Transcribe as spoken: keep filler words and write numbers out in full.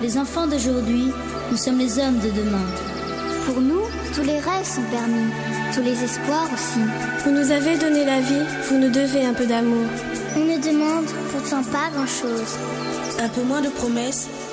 les enfants d'aujourd'hui, nous sommes les hommes de demain. Pour nous, tous les rêves sont permis, tous les espoirs aussi. Vous nous avez donné la vie, vous nous devez un peu d'amour. On ne demande pourtant pas grand-chose. Un peu moins de promesses,